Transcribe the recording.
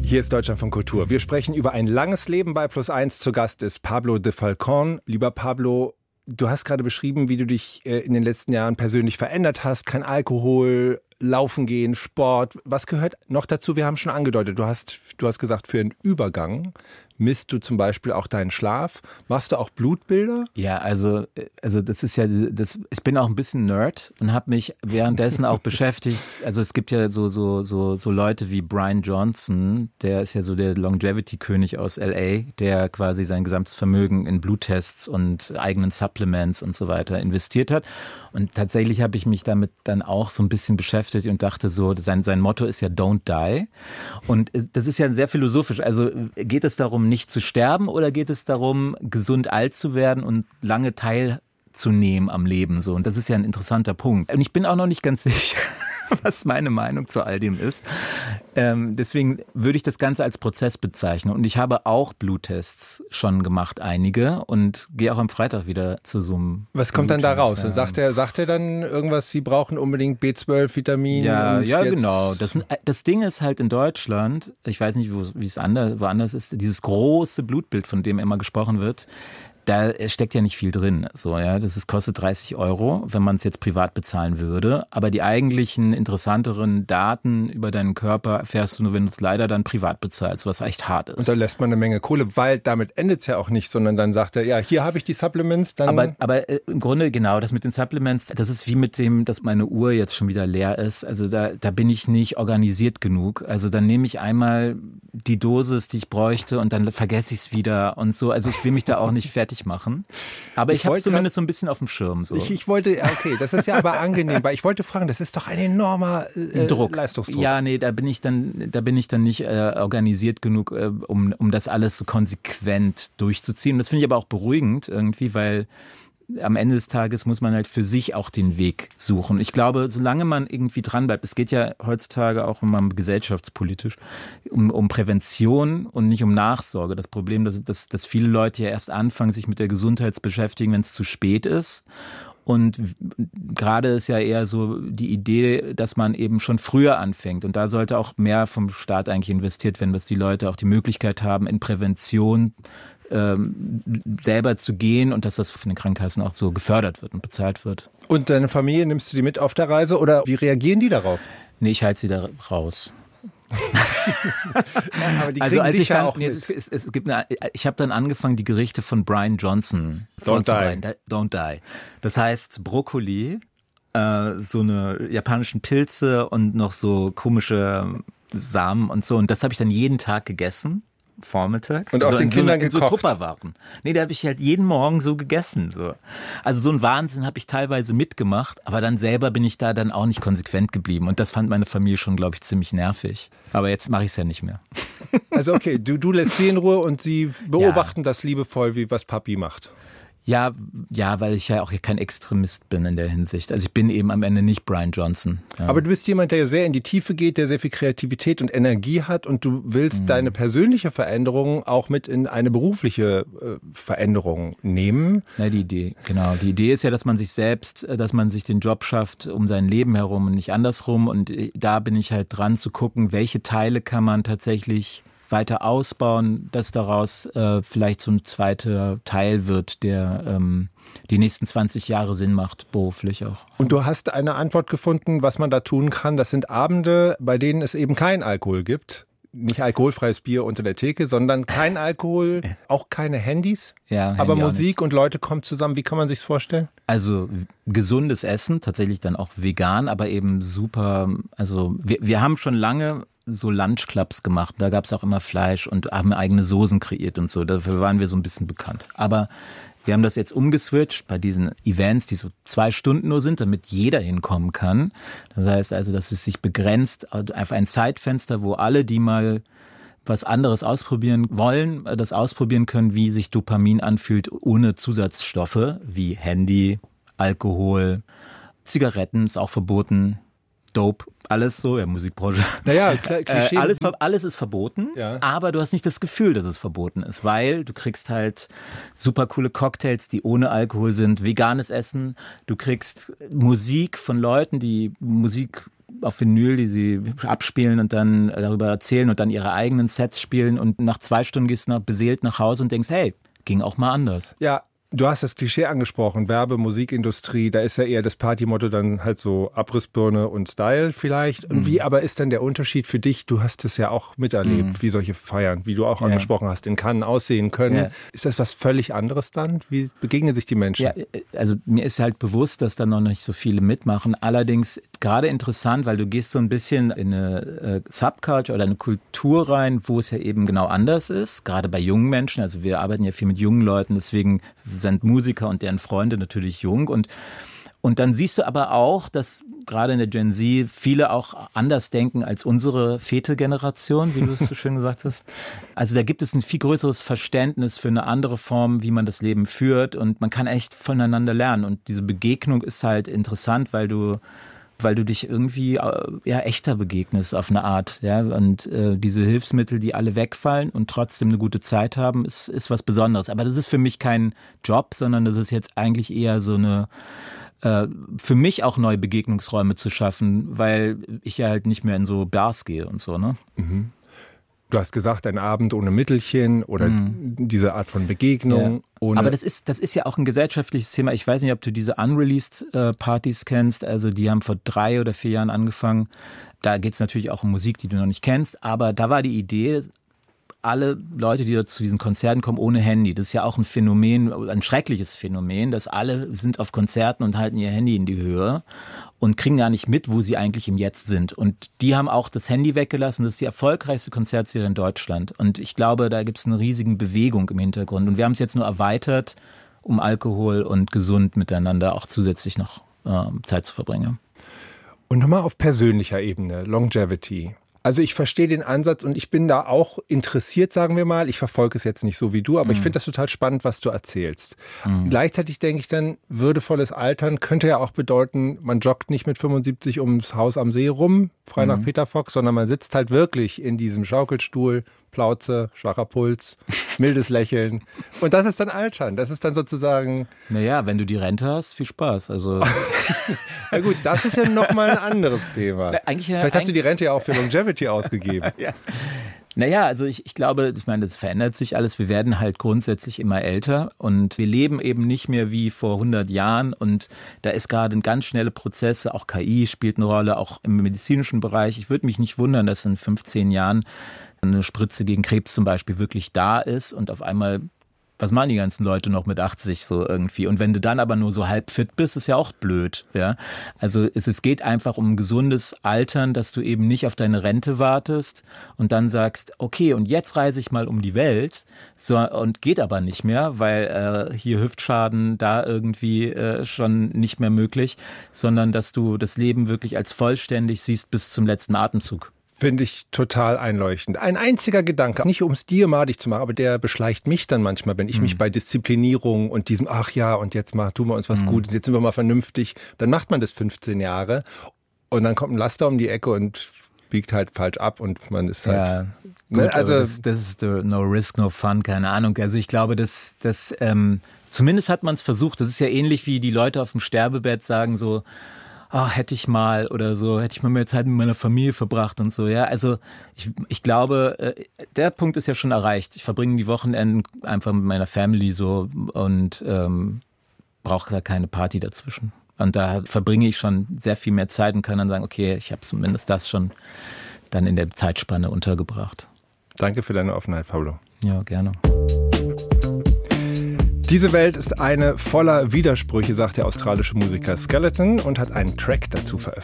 Hier ist Deutschland von Kultur. Wir sprechen über ein langes Leben bei Plus1. Zu Gast ist Pablo de Falcón. Lieber Pablo, du hast gerade beschrieben, wie du dich in den letzten Jahren persönlich verändert hast. Kein Alkohol, Laufen gehen, Sport. Was gehört noch dazu? Wir haben schon angedeutet, du hast gesagt, für einen Übergang misst du zum Beispiel auch deinen Schlaf. Machst du auch Blutbilder? Ja, also das ist ja, ich bin auch ein bisschen Nerd und habe mich währenddessen auch beschäftigt. Also es gibt ja so Leute wie Brian Johnson, der ist ja so der Longevity-König aus LA, der quasi sein gesamtes Vermögen in Bluttests und eigenen Supplements und so weiter investiert hat. Und tatsächlich habe ich mich damit dann auch so ein bisschen beschäftigt und dachte so, sein Motto ist ja Don't Die. Und das ist ja sehr philosophisch. Also geht es darum, nicht zu sterben oder geht es darum, gesund alt zu werden und lange teilzunehmen am Leben? So. Und das ist ja ein interessanter Punkt. Und ich bin auch noch nicht ganz sicher, was meine Meinung zu all dem ist. Deswegen würde ich das Ganze als Prozess bezeichnen. Und ich habe auch Bluttests schon gemacht, einige, und gehe auch am Freitag wieder zu so einem. Was kommt dann da raus? Ja. Sagt er dann irgendwas, Sie brauchen unbedingt B12, Vitamin? Ja, genau. Das Ding ist halt in Deutschland, ich weiß nicht, wie es woanders ist, dieses große Blutbild, von dem immer gesprochen wird, da steckt ja nicht viel drin. So, ja, kostet 30 €, wenn man es jetzt privat bezahlen würde. Aber die eigentlichen interessanteren Daten über deinen Körper erfährst du nur, wenn du es leider dann privat bezahlst, was echt hart ist. Und da lässt man eine Menge Kohle, weil damit endet es ja auch nicht, sondern dann sagt er, ja, hier habe ich die Supplements. Dann Aber im Grunde, genau, das mit den Supplements, das ist wie mit dem, dass meine Uhr jetzt schon wieder leer ist. Also da bin ich nicht organisiert genug. Also dann nehme ich einmal die Dosis, die ich bräuchte, und dann vergesse ich es wieder und so. Also ich will mich da auch nicht fertig machen. Aber ich habe zumindest so ein bisschen auf dem Schirm. So. Ich wollte, okay, das ist ja aber angenehm, weil ich wollte fragen, das ist doch ein enormer Leistungsdruck. Ja, nee, da bin ich dann nicht organisiert genug, um das alles so konsequent durchzuziehen. Das finde ich aber auch beruhigend irgendwie, weil am Ende des Tages muss man halt für sich auch den Weg suchen. Ich glaube, solange man irgendwie dran bleibt, es geht ja heutzutage auch immer gesellschaftspolitisch um Prävention und nicht um Nachsorge. Das Problem, dass viele Leute ja erst anfangen, sich mit der Gesundheit zu beschäftigen, wenn es zu spät ist. Und gerade ist ja eher so die Idee, dass man eben schon früher anfängt. Und da sollte auch mehr vom Staat eigentlich investiert werden, dass die Leute auch die Möglichkeit haben, in Prävention selber zu gehen und dass das von den Krankenkassen auch so gefördert wird und bezahlt wird. Und deine Familie, nimmst du die mit auf der Reise oder wie reagieren die darauf? Nee, ich halte sie da raus. Aber die kriegen dich ja auch mit. Ich habe dann angefangen, die Gerichte von Brian Johnson vorzubereiten. Don't Die. Das heißt Brokkoli, so eine japanischen Pilze und noch so komische Samen und so. Und das habe ich dann jeden Tag gegessen. Vormittags. Und auch den Kindern gekocht. So Tupperwaren. Nee, da habe ich halt jeden Morgen so gegessen. So. Also so ein Wahnsinn habe ich teilweise mitgemacht, aber dann selber bin ich da dann auch nicht konsequent geblieben. Und das fand meine Familie schon, glaube ich, ziemlich nervig. Aber jetzt mache ich es ja nicht mehr. Also okay, du lässt sie in Ruhe und sie beobachten das liebevoll, wie was Papi macht. Ja, weil ich ja auch kein Extremist bin in der Hinsicht. Also ich bin eben am Ende nicht Brian Johnson. Ja. Aber du bist jemand, der sehr in die Tiefe geht, der sehr viel Kreativität und Energie hat und du willst deine persönliche Veränderung auch mit in eine berufliche Veränderung nehmen. Na, die Idee ist ja, dass man sich den Job schafft um sein Leben herum und nicht andersrum. Und da bin ich halt dran zu gucken, welche Teile kann man tatsächlich weiter ausbauen, dass daraus vielleicht so ein zweiter Teil wird, der die nächsten 20 Jahre Sinn macht, beruflich auch. Und du hast eine Antwort gefunden, was man da tun kann. Das sind Abende, bei denen es eben kein Alkohol gibt. Nicht alkoholfreies Bier unter der Theke, sondern kein Alkohol, auch keine Handys. Ja, aber Musik und Leute kommen zusammen. Wie kann man sich's vorstellen? Also gesundes Essen, tatsächlich dann auch vegan, aber eben super. Also wir haben schon lange so Lunchclubs gemacht. Da gab es auch immer Fleisch und haben eigene Soßen kreiert und so. Dafür waren wir so ein bisschen bekannt. Aber wir haben das jetzt umgeswitcht bei diesen Events, die so 2 Stunden nur sind, damit jeder hinkommen kann. Das heißt also, dass es sich begrenzt auf ein Zeitfenster, wo alle, die mal was anderes ausprobieren wollen, das ausprobieren können, wie sich Dopamin anfühlt ohne Zusatzstoffe wie Handy, Alkohol, Zigaretten ist auch verboten. Dope, alles so, ja, Musikbranche. Naja, Klischee. Alles ist verboten, ja. Aber du hast nicht das Gefühl, dass es verboten ist, weil du kriegst halt super coole Cocktails, die ohne Alkohol sind, veganes Essen, du kriegst Musik von Leuten, die Musik auf Vinyl, die sie abspielen und dann darüber erzählen und dann ihre eigenen Sets spielen und nach 2 Stunden gehst du beseelt nach Hause und denkst, hey, ging auch mal anders. Ja, du hast das Klischee angesprochen, Musikindustrie, da ist ja eher das Partymotto dann halt so Abrissbirne und Style vielleicht. Und wie aber ist dann der Unterschied für dich? Du hast es ja auch miterlebt, wie solche Feiern, wie du auch angesprochen hast, in Cannes aussehen können. Ja. Ist das was völlig anderes dann? Wie begegnen sich die Menschen? Ja, also mir ist halt bewusst, dass da noch nicht so viele mitmachen. Allerdings gerade interessant, weil du gehst so ein bisschen in eine Subculture oder eine Kultur rein, wo es ja eben genau anders ist, gerade bei jungen Menschen. Also wir arbeiten ja viel mit jungen Leuten, deswegen sind Musiker und deren Freunde natürlich jung und dann siehst du aber auch, dass gerade in der Gen Z viele auch anders denken als unsere Vätergeneration, wie du es so schön gesagt hast. Also da gibt es ein viel größeres Verständnis für eine andere Form, wie man das Leben führt und man kann echt voneinander lernen und diese Begegnung ist halt interessant, weil du dich irgendwie echter begegnest auf eine Art, ja, und diese Hilfsmittel, die alle wegfallen und trotzdem eine gute Zeit haben, ist was Besonderes. Aber das ist für mich kein Job, sondern das ist jetzt eigentlich eher so eine für mich auch neue Begegnungsräume zu schaffen, weil ich ja halt nicht mehr in so Bars gehe und so, ne? Mhm. Du hast gesagt, ein Abend ohne Mittelchen oder diese Art von Begegnung. Ja. Aber das ist ja auch ein gesellschaftliches Thema. Ich weiß nicht, ob du diese Unreleased Partys kennst. Also die haben vor 3 oder 4 Jahren angefangen. Da geht es natürlich auch um Musik, die du noch nicht kennst. Aber da war die Idee, alle Leute, die da zu diesen Konzerten kommen, ohne Handy. Das ist ja auch ein Phänomen, ein schreckliches Phänomen, dass alle sind auf Konzerten und halten ihr Handy in die Höhe und kriegen gar nicht mit, wo sie eigentlich im Jetzt sind. Und die haben auch das Handy weggelassen. Das ist die erfolgreichste Konzertserie in Deutschland. Und ich glaube, da gibt es eine riesige Bewegung im Hintergrund. Und wir haben es jetzt nur erweitert, um Alkohol und gesund miteinander auch zusätzlich noch Zeit zu verbringen. Und nochmal auf persönlicher Ebene, Longevity. Also ich verstehe den Ansatz und ich bin da auch interessiert, sagen wir mal. Ich verfolge es jetzt nicht so wie du, aber ich finde das total spannend, was du erzählst. Gleichzeitig denke ich dann, würdevolles Altern könnte ja auch bedeuten, man joggt nicht mit 75 ums Haus am See rum, frei nach Peter Fox, sondern man sitzt halt wirklich in diesem Schaukelstuhl, Plauze, schwacher Puls, mildes Lächeln. Und das ist dann Altern. Das ist dann sozusagen... Naja, wenn du die Rente hast, viel Spaß. Also na gut, das ist ja nochmal ein anderes Thema. Vielleicht hast du die Rente ja auch für Longevity ausgegeben. Ja. Naja, also ich glaube, das verändert sich alles. Wir werden halt grundsätzlich immer älter und wir leben eben nicht mehr wie vor 100 Jahren und da ist gerade ganz schnelle Prozesse, auch KI spielt eine Rolle, auch im medizinischen Bereich. Ich würde mich nicht wundern, dass in 15 Jahren eine Spritze gegen Krebs zum Beispiel wirklich da ist und auf einmal, was machen die ganzen Leute noch mit 80 so irgendwie? Und wenn du dann aber nur so halb fit bist, ist ja auch blöd, ja. Also es geht einfach um ein gesundes Altern, dass du eben nicht auf deine Rente wartest und dann sagst, okay, und jetzt reise ich mal um die Welt, so, und geht aber nicht mehr, weil hier Hüftschaden, da irgendwie schon nicht mehr möglich, sondern dass du das Leben wirklich als vollständig siehst bis zum letzten Atemzug. Finde ich total einleuchtend. Ein einziger Gedanke, nicht um es dir madig zu machen, aber der beschleicht mich dann manchmal, wenn ich mich bei Disziplinierung und diesem, ach ja, und jetzt tun wir uns was Gutes, jetzt sind wir mal vernünftig, dann macht man das 15 Jahre und dann kommt ein Laster um die Ecke und biegt halt falsch ab und man ist halt... Ja, gut, also das ist no risk, no fun, keine Ahnung. Also ich glaube, zumindest hat man es versucht. Das ist ja ähnlich wie die Leute auf dem Sterbebett sagen so, hätte ich mal oder so, hätte ich mal mehr Zeit mit meiner Familie verbracht und so, ja. Also ich glaube, der Punkt ist ja schon erreicht. Ich verbringe die Wochenenden einfach mit meiner Family so und brauche da keine Party dazwischen. Und da verbringe ich schon sehr viel mehr Zeit und kann dann sagen, okay, ich habe zumindest das schon dann in der Zeitspanne untergebracht. Danke für deine Offenheit, Pablo. Ja, gerne. Diese Welt ist eine voller Widersprüche, sagt der australische Musiker Skeleton und hat einen Track dazu veröffentlicht.